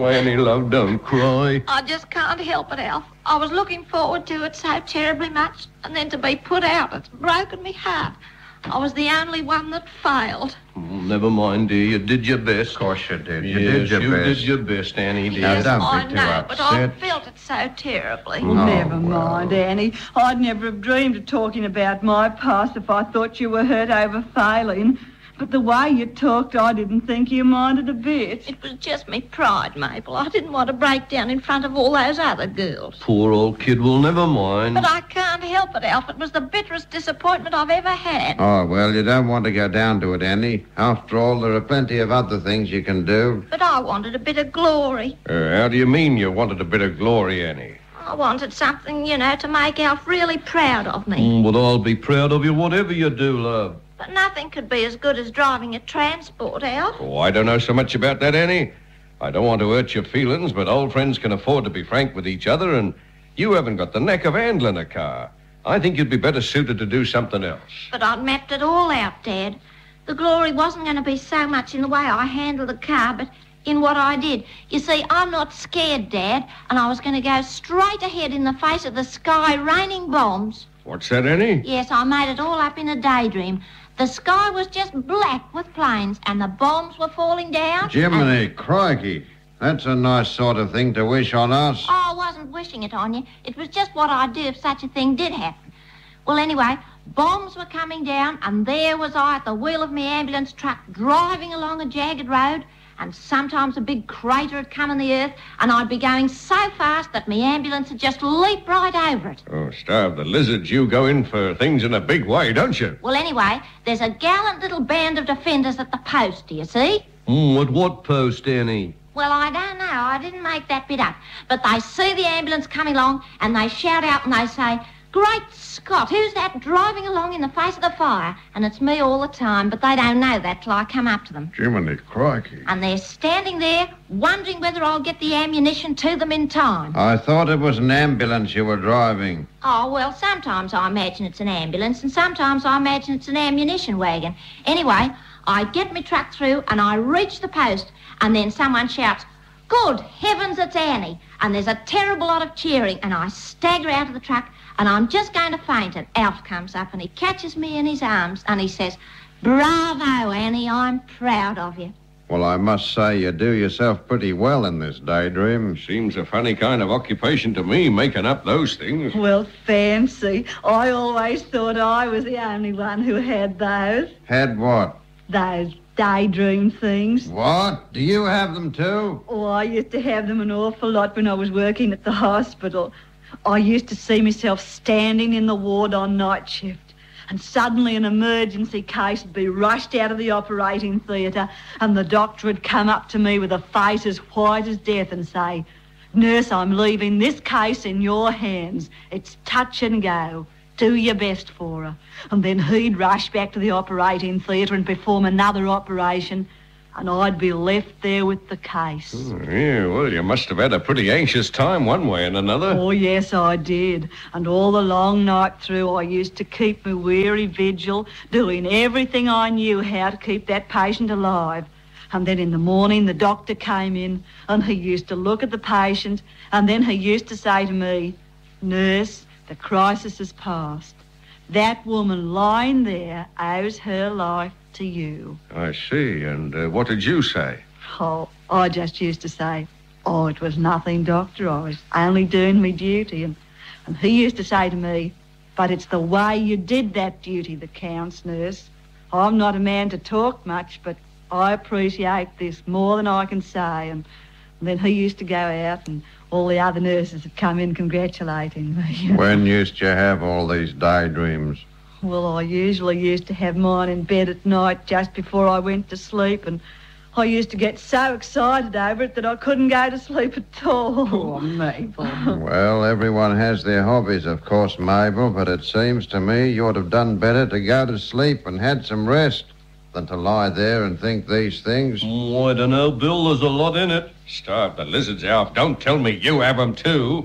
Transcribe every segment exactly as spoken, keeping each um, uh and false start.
Oh, Annie, love, don't cry. I just can't help it, Alf. I was looking forward to it so terribly much, and then to be put out, it's broken me heart. I was the only one that failed. Oh, never mind, dear. You did your best. Of course you did. You Yes, did your you best. did your best, Annie, dear. Now, Yes, don't be I too know, but I upset. felt it so terribly. Well, Oh, never well. mind, Annie. I'd never have dreamed of talking about my past if I thought you were hurt over failing. But the way you talked, I didn't think you minded a bit. It was just me pride, Mabel. I didn't want to break down in front of all those other girls. Poor old kid will never mind. But I can't help it, Alf. It was the bitterest disappointment I've ever had. Oh, well, you don't want to go down to it, Annie. After all, there are plenty of other things you can do. But I wanted a bit of glory. Uh, how do you mean you wanted a bit of glory, Annie? I wanted something, you know, to make Alf really proud of me. Mm, but I'll be proud of you whatever you do, love. But nothing could be as good as driving a transport, Alf. Oh, I don't know so much about that, Annie. I don't want to hurt your feelings, but old friends can afford to be frank with each other, and you haven't got the knack of handling a car. I think you'd be better suited to do something else. But I'd mapped it all out, Dad. The glory wasn't going to be so much in the way I handled the car, but in what I did. You see, I'm not scared, Dad, and I was going to go straight ahead in the face of the sky raining bombs. What's that, Annie? Yes, I made it all up in a daydream. The sky was just black with planes, and the bombs were falling down. Jiminy, and... crikey. That's a nice sort of thing to wish on us. Oh, I wasn't wishing it on you. It was just what I'd do if such a thing did happen. Well, anyway, bombs were coming down, and there was I at the wheel of my ambulance truck driving along a jagged road, and sometimes a big crater had come in the earth, and I'd be going so fast that my ambulance would just leap right over it. Oh, Starve the lizards, you go in for things in a big way, don't you? Well, anyway, there's a gallant little band of defenders at the post, do you see? Mm, at what post, Annie? Well, I don't know. I didn't make that bit up. But they see the ambulance coming along, and they shout out and they say, "Great Scott, who's that driving along in the face of the fire?" And it's me all the time, but they don't know that till I come up to them. Jiminy, crikey. And they're standing there wondering whether I'll get the ammunition to them in time. I thought it was an ambulance you were driving. Oh, well, sometimes I imagine it's an ambulance, and sometimes I imagine it's an ammunition wagon. Anyway, I get my truck through, and I reach the post, and then someone shouts, "Good heavens, it's Annie!" And there's a terrible lot of cheering, and I stagger out of the truck, and I'm just going to faint, and Alf comes up, and he catches me in his arms, and he says, "Bravo, Annie, I'm proud of you." Well, I must say you do yourself pretty well in this daydream. Seems a funny kind of occupation to me, making up those things. Well, fancy. I always thought I was the only one who had those. Had what? Those daydream things. What? Do you have them too? Oh, I used to have them an awful lot when I was working at the hospital. I used to see myself standing in the ward on night shift, and suddenly an emergency case would be rushed out of the operating theatre, and the doctor would come up to me with a face as white as death and say, "Nurse, I'm leaving this case in your hands. It's touch and go. Do your best for her." And then he'd rush back to the operating theatre and perform another operation, and I'd be left there with the case. Oh, yeah, well, you must have had a pretty anxious time one way and another. Oh, yes, I did. And all the long night through, I used to keep my weary vigil, doing everything I knew how to keep that patient alive. And then in the morning, the doctor came in, and he used to look at the patient, and then he used to say to me, "Nurse, the crisis has passed. That woman lying there owes her life to you." I see. And uh, what did you say? Oh, I just used to say, "Oh, it was nothing, doctor. I was only doing my duty." And, and he used to say to me, "But it's the way you did that duty that counts, nurse. I'm not a man to talk much, but I appreciate this more than I can say." And, and then he used to go out, and all the other nurses would come in congratulating me. When used you have all these daydreams? Well, I usually used to have mine in bed at night just before I went to sleep, and I used to get so excited over it that I couldn't go to sleep at all. Oh, Mabel. Well, everyone has their hobbies, of course, Mabel, but it seems to me you would have done better to go to sleep and had some rest than to lie there and think these things. Oh, I don't know, Bill. There's a lot in it. Starve the lizards, Alf. Don't tell me you have them, too.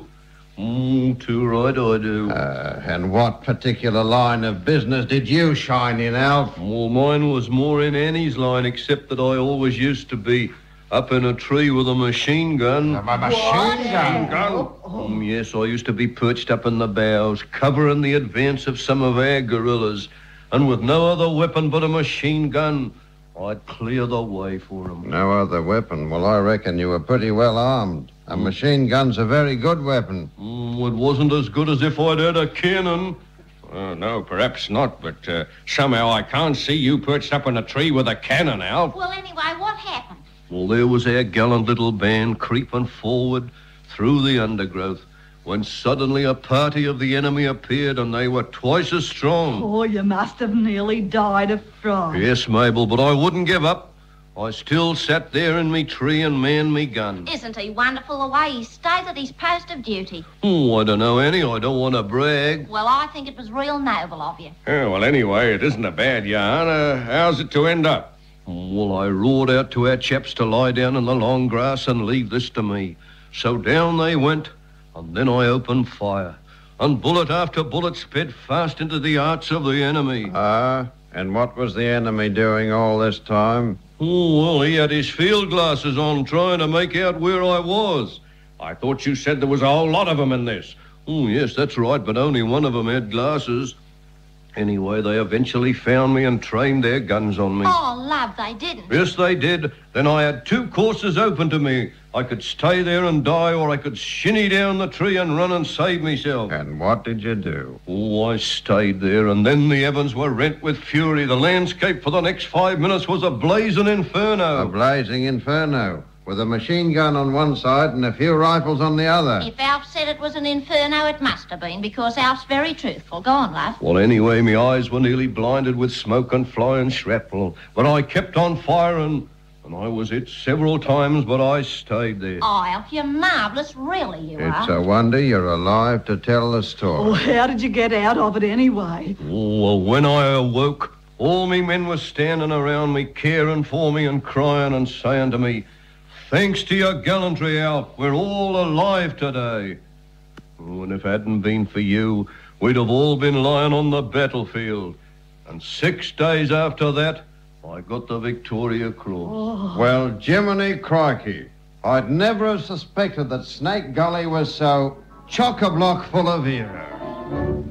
Mm, too right I do. Uh, and what particular line of business did you shine in, Alf? Well, mine was more in Annie's line, except that I always used to be up in a tree with a machine gun. A machine gun? gun? Mm, yes, I used to be perched up in the boughs, covering the advance of some of our guerrillas, and with no other weapon but a machine gun, I'd clear the way for 'em. No other weapon? Well, I reckon you were pretty well armed. A machine gun's a very good weapon. Mm, it wasn't as good as if I'd had a cannon. Uh, no, perhaps not, but uh, somehow I can't see you perched up in a tree with a cannon, Alf. Well, anyway, what happened? Well, there was our gallant little band creeping forward through the undergrowth when suddenly a party of the enemy appeared, and they were twice as strong. Oh, you must have nearly died of fright. Yes, Mabel, but I wouldn't give up. I still sat there in me tree and manned me gun. Isn't he wonderful the way he stayed at his post of duty? Oh, I don't know, Annie. I don't want to brag. Well, I think it was real noble of you. Oh, well, anyway, it isn't a bad yarn. Uh, how's it to end up? Well, I roared out to our chaps to lie down in the long grass and leave this to me. So down they went, and then I opened fire. And bullet after bullet sped fast into the hearts of the enemy. Ah, and what was the enemy doing all this time? Oh, well, he had his field glasses on, trying to make out where I was. I thought you said there was a whole lot of them in this. Oh, yes, that's right, but only one of them had glasses. Anyway, they eventually found me and trained their guns on me. Oh, love, they didn't. Yes, they did. Then I had two courses open to me. I could stay there and die, or I could shinny down the tree and run and save myself. And what did you do? Oh, I stayed there, and then the heavens were rent with fury. The landscape for the next five minutes was a blazing inferno. A blazing inferno, with a machine gun on one side and a few rifles on the other. If Alf said it was an inferno, it must have been, because Alf's very truthful. Go on, love. Well, anyway, my eyes were nearly blinded with smoke and flying shrapnel, but I kept on firing. And I was hit several times, but I stayed there. Oh, Alf, you're marvellous, really, you It's are. a wonder you're alive to tell the Oh, story. how did you get out of it anyway? Oh, well, when I awoke, all me men were standing around me, caring for me and crying and saying to me, "Thanks to your gallantry, Alf, we're all alive today." Oh, and if it hadn't been for you, we'd have all been lying on the battlefield. And six days after that, I got the Victoria Cross. Well, Jiminy crikey, I'd never have suspected that Snake Gully was so chock-a-block full of era.